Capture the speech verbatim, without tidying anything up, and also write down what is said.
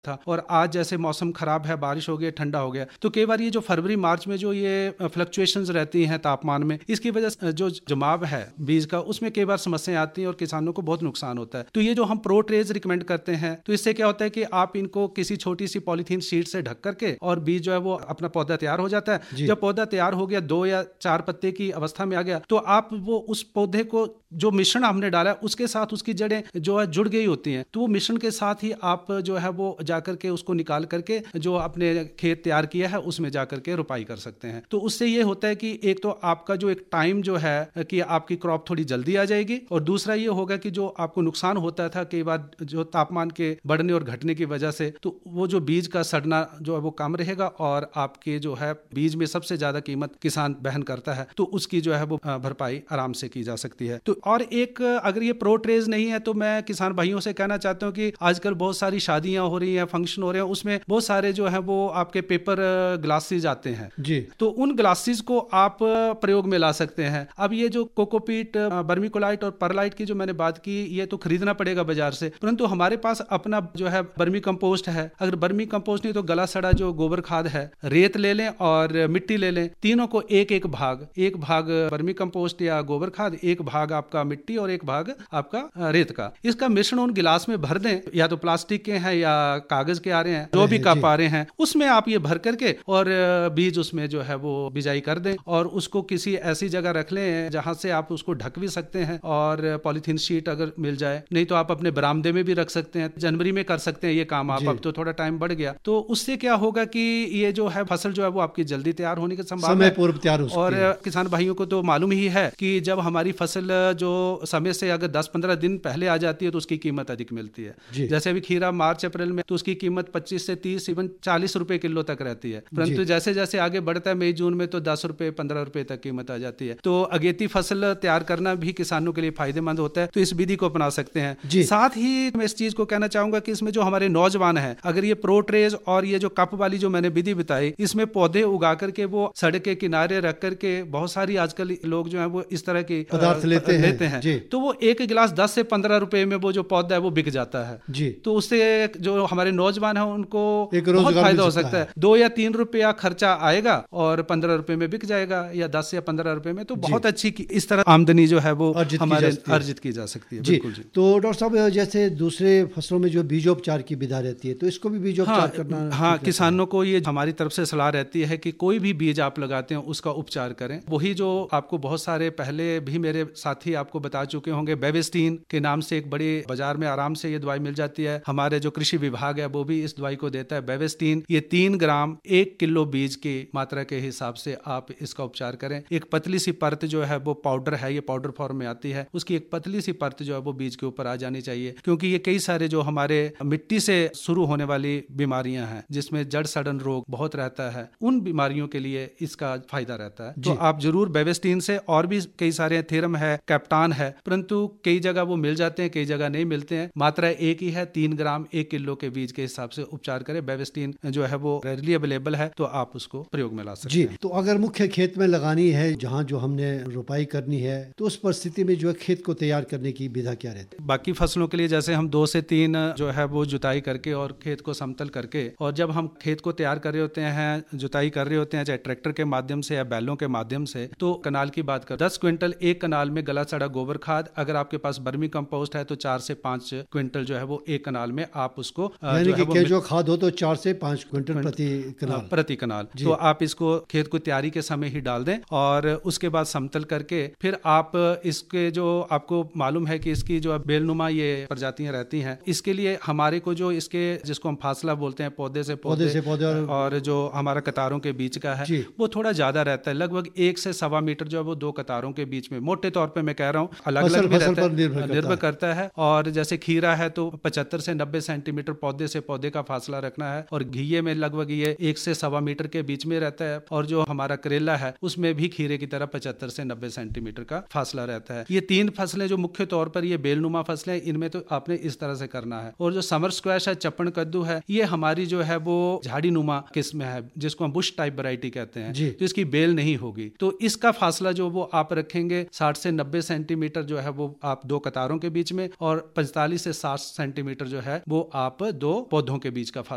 था, और आज जैसे मौसम खराब है, बारिश हो गई, ठंडा हो गया, तो कई बार ये जो फरवरी मार्च में जो ये फ्लक्चुएशंस रहती हैं तापमान में, इसकी वजह से जो जमाव है बीज का, उसमें कई बार समस्याएं आती हैं और किसानों को बहुत नुकसान होता है। तो ये जो हम प्रो ट्रेज रिकमेंड करते हैं, तो इससे क्या होता है कि आप इनको किसी छोटी सी पॉलीथीन शीट से ढक करके, और बीज जो है वो अपना पौधा तैयार हो जाता है। जब पौधा तैयार हो गया, दो या चार पत्ते की अवस्था में आ गया, तो आप वो उस पौधे को, जो मिश्रण हमने डाला उसके साथ उसकी जड़ें जो है जुड़ गई होती हैं, तो वो मिश्रण के साथ ही आप जो है वो जाकर के उसको निकाल करके जो अपने खेत तैयार किया है उसमें जाकर के रुपाई कर सकते हैं। तो उससे ये होता है कि एक तो आपका जो एक टाइम जो है कि आपकी क्रॉप थोड़ी जल्दी आ जाएगी, और दूसरा ये होगा कि जो आपको नुकसान होता था कई बार जो तापमान के बढ़ने और घटने की वजह से, तो वो जो बीज का सड़ना जो है वो कम रहेगा, और आपके जो है बीज में सबसे ज्यादा कीमत किसान बहन करता है, तो उसकी जो है वो भरपाई आराम से की जा सकती है। तो और एक, अगर ये प्रो ट्रेज नहीं है तो मैं किसान भाइयों से कहना चाहता हूं कि आजकल बहुत सारी शादियां हो रही हैं, फंक्शन हो रहे हैं, उसमें बहुत सारे जो है वो आपके पेपर ग्लासेस आते हैं जी, तो उन ग्लासेस को आप प्रयोग में ला सकते हैं। अब ये जो कोकोपीट, बर्मीकोलाइट और परलाइट की जो मैंने बात की, ये तो खरीदना पड़ेगा बाजार से, परंतु हमारे पास अपना जो है बर्मी कंपोस्ट है। अगर बर्मी कंपोस्ट नहीं तो गला सड़ा जो गोबर खाद है, रेत ले लें और मिट्टी ले लें, तीनों को एक एक भाग, एक भाग बर्मी कंपोस्ट या गोबर खाद, एक भाग आपका मिट्टी और एक भाग आपका रेत का, इसका मिश्रण उन गिलास में भर दें, या तो प्लास्टिक के हैं या कागज के आ रहे हैं, जो भी कप आ रहे हैं, उसमें आप ये भर करके और बीज उसमें जो है वो बिजाई कर दें, और उसको किसी ऐसी जगह रख लें जहां से आप उसको ढक भी सकते हैं, और पॉलीथीन शीट अगर मिल जाए, नहीं तो आप अपने बरामदे में भी रख सकते हैं। जनवरी में कर सकते हैं ये काम आप, अब तो थोड़ा टाइम बढ़ गया, तो उससे क्या होगा कि ये जो है फसल जो है वो आपकी जल्दी तैयार होने की संभावना है, पूर्व तैयार हो सकती है। और किसान भाइयों को तो मालूम ही है कि जब हमारी फसल जो समय से अगर दस पंद्रह दिन पहले आ जाती है तो उसकी कीमत अधिक मिलती है। जैसे अभी खीरा मार्च अप्रैल में, तो उसकी कीमत पच्चीस से तीस इवन चालीस रुपए किलो तक रहती है, परंतु जैसे जैसे आगे बढ़ता है मई जून में तो दस रुपए पंद्रह रुपए तक कीमत आ जाती है। तो अगेती फसल तैयार करना भी किसानों के लिए फायदेमंद होता है, तो इस विधि को अपना सकते हैं। साथ ही मैं इस चीज को कहना चाहूंगा कि इसमें जो हमारे नौजवान हैं, अगर ये प्रो ट्रेज और ये जो कप वाली जो मैंने विधि बताई, इसमें पौधे उगा करके वो सड़क के किनारे रख करके, बहुत सारी आजकल लोग जो है वो इस तरह के पदार्थ लेते हैं, लेते हैं। तो वो एक गिलास दस से पंद्रह रुपए में वो जो पौधा है वो बिक जाता है जी। तो उससे जो हमारे नौजवान हैं उनको बहुत फायदा हो सकता है, दो या तीन रुपया खर्चा आएगा और पंद्रह रुपए में बिक जाएगा, या दस या पंद्रह रुपए में, तो बहुत अच्छी इस तरह आमदनी जो है वो हमारे अर्जित की जा सकती है। बिल्कुल जी। तो डॉक्टर साहब, जैसे दूसरे फसलों में जो बीजोपचार की विधा रहती है, तो इसको भी बीजोपचार हाँ, करना हाँ, किसानों को ये हमारी तरफ से सलाह रहती है कि कोई भी बीज आप लगाते हैं उसका उपचार करें। वही जो आपको बहुत सारे पहले भी मेरे साथी आपको बता चुके होंगे, बेविस्टीन के नाम से एक बड़ी बाजार में आराम से ये दवाई मिल जाती है, हमारे जो कृषि विभाग है वो भी इस दवाई को देता है, बेविस्टीन। ये तीन ग्राम एक किलो बीज की मात्रा के हिसाब से आप इसका उपचार करें। एक पतली सी परत जो है वो पाउडर है, ये पाउडर फॉर्म में आती है, उसकी एक पतली सी परत जो है वो बीज के ऊपर आ जानी चाहिए, क्योंकि ये कई सारे जो हमारे मिट्टी से शुरू होने वाली बीमारियां हैं, जिसमें जड़ सड़न रोग बहुत रहता है, उन बीमारियों के लिए इसका फायदा रहता है। तो आप जरूर बेविस्टीन से, और भी कई सारे थेरम है, कैप्टान है, परंतु कई जगह वो मिल जाते हैं, कई जगह नहीं मिलते हैं। मात्रा एक ही है, तीन ग्राम एक किलो के बीज के हिसाब से उपचार करें। बेविस्टीन जो है वो रेडली अवेलेबल है, तो आप उसको प्रयोग में ला सकते जी। हैं। तो अगर मुख्य खेत में लगानी है, जहाँ जो हमने रोपाई करनी है, तो उस परिस्थिति में जो है खेत को तैयार करने की विधा क्या रहती है? बाकी फसलों के लिए जैसे हम दो से तीन जो है वो जुताई करके और खेत को समतल करके, और जब हम खेत को तैयार कर रहे होते हैं, जुताई कर रहे होते हैं, चाहे ट्रैक्टर के माध्यम से या बैलों के माध्यम से, तो कनाल की बात कर दस क्विंटल एक कनाल में गला सड़ा गोबर खाद, अगर आपके पास बर्मी कंपोस्ट है तो चार से पांच क्विंटल जो है वो एक कनाल में आप उसको यानी कि केंचुआ खाद हो तो चार से पांच क्विंटल प्रति कनाल प्रति कनाल तो आप इसको खेत को तैयारी के समय ही डाल दें, और उसके बाद समतल करके फिर आप इसके जो आपको मालूम है कि इसकी जो बेलनुमा ये प्रजातियां रहती हैं, इसके लिए हमारे को जो इसके जिसको हम फासला बोलते हैं, पौधे से पौधे, पौधे, से पौधे और, और जो हमारा कतारों के बीच का है वो थोड़ा ज्यादा रहता है, लगभग एक से सवा मीटर जो है वो दो कतारों के बीच में, मोटे तौर पे मैं कह रहा हूँ, अलग अलग भी रहता है, निर्भर करता है। और जैसे खीरा है तो पचहत्तर से नब्बे सेंटीमीटर पौधे से पौधे का फासला रखना है, और घिये में लगभग ये एक से सवा मीटर के बीच में रहता है, और जो हमारा करेला है उसमें भी खीरे की तरह पचहत्तर से नब्बे सेंटीमीटर का फासला रहता है। ये तीन फसलें जो मुख्य तौर पर ये बेलनुमा फसलें, इनमें तो आपने इस तरह से करना है। और जो समर स्क्वैश है, चप्पन कद्दू है, ये हमारी जो है वो झाड़ी नुमा किस्म है, जिसको हम बुश टाइप वैरायटी कहते हैं, तो इसकी बेल नहीं होगी, तो इसका फासला जो वो आप रखेंगे साठ से नब्बे सेंटीमीटर जो है वो आप दो कतारों के बीच में, और पैंतालीस से साठ सेंटीमीटर जो है वो आप दो पौधों के बीच का फासला